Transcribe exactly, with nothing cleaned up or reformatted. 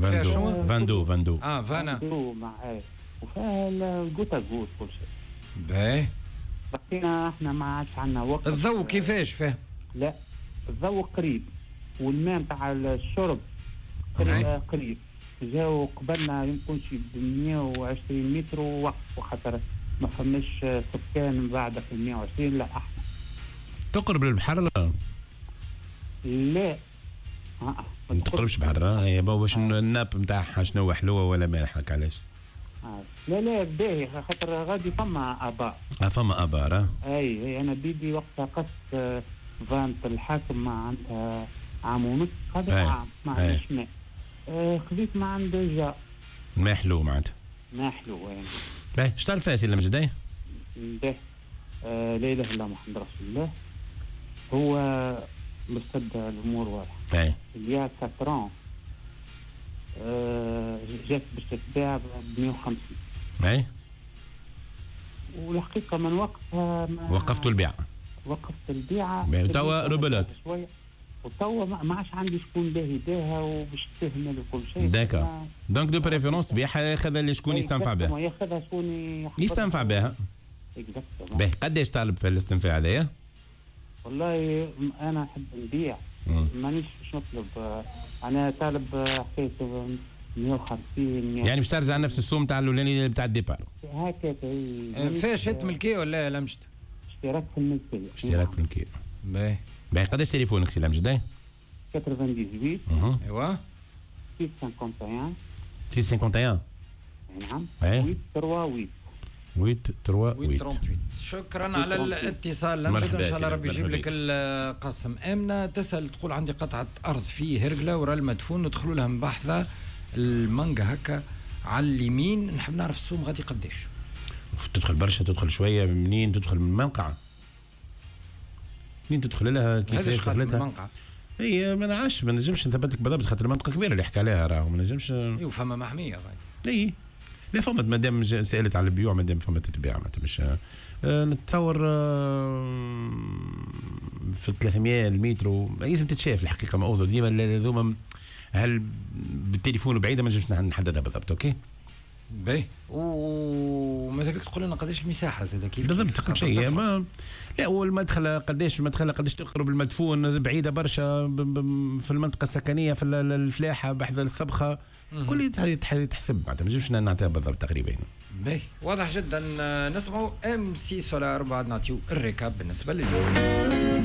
فيها شنو؟ فاندو فاندو اه فانا مع ايه وفيها الجوتا جوت كل شيء. باهي. بقينا احنا ما عادش عندنا وقت. الضوء كيفاش فيه؟ لا الضوء قريب والماء نتاع الشرب قريب, قريب. جاو قبلنا يمكن شي ب مية وعشرين متر ووقفوا خاطر ما فماش سكان بعد في مية وعشرين. لا احنا تقرب للبحر لا؟ لا اه ما تقربش بحر. هي باش الناب نتاعها شنو حلوه ولا مالحه علاش؟ آه. لا لا باهي خاطر غادي فما ابار. اه فما ابار. اه اي اي انا بيدي وقتها قصت فانت الحاكم ما عندها عام ونص هذا عام ما عندناش ماء. آه خذيت ما عنده جا ما حلو معناتها ما حلو يعني. باهي اش تعرف فيها سي المجدي؟ باهي آه لا اله الا الله محمد رسول الله. هو مستد الامور واضحه. باهي اليا كاترون آه جات باش تتباع ب مية وخمسين. باهي والحقيقه من وقتها وقفتوا البيع. وقفت البيعه توا روبلات شويه وتوا ما عادش عندي شكون باهي بها وباش تهمل وكل شيء. داكا دونك دو بريفيرونس تبيعها ياخذها اللي شكون يستنفع بها. ياخذها شكون يستنفع بها. باهي قداش طالب في الاستنفاع هذايا؟ والله انا نحب نبيع مانيش باش نطلب. انا طالب حكايه مية وخمسين يعني باش ترجع نفس السوم تاع الاولاني بتاع الديبار هكا. فيها شهاده ملكيه ولا لا مشت؟ اشتراك في الملكيه. اشتراك في الملكيه. باهي باهي قداش تليفونك سي المجدي؟ ثمانية اها ايوا ستة وخمسين ستة وخمسين نعم ثمانية ثمانية ثمانية ثمانية. شكرا على الاتصال. نمشي ان شاء الله ربي يجيب لك القسم. امنه تسال تقول عندي قطعه ارض في هرقله ورا المدفون ندخلوا لها مباحثه المانجا هكا على اليمين. نحب نعرف السوم غادي قداش. تدخل برشا تدخل شويه منين تدخل من المنقع منين تدخل لها كيفاش دخلتها المنقع. هي ما نعرفش ما نجمش نثبت لك بالضبط خاطر المنطقه كبيره اللي حكى عليها راهو ما نجمش. ايوا فما محميه غادي. اي لا فما مادام سالت على البيوع مادام فما تتبيع معناتها مش آه نتصور آه في ثلاثمية المتر لازم تتشاف الحقيقه ما اوصل ديما هذوما هل بالتليفون بعيده ما نجمش نحددها بالضبط. اوكي باهي وماذا بك تقول لنا قداش المساحه زاد كيف بالضبط كل شيء ما لا والمدخل قداش المدخل قداش تقرب المدفون بعيده برشا في المنطقه السكنيه في الفلاحه بحذا الصبخه كل يتحسب معناتها ما نجمش نعطيها بالضبط تقريبا. باهي واضح جدا. نسمعوا ام سي سولار بعد نعطيو الركاب بالنسبه لليوم.